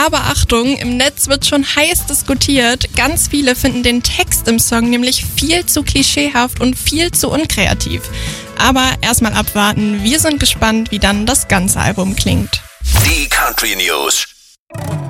Aber Achtung, im Netz wird schon heiß diskutiert. Ganz viele finden den Text im Song nämlich viel zu klischeehaft und viel zu unkreativ. Aber erstmal abwarten, wir sind gespannt, wie dann das ganze Album klingt. Die Country News.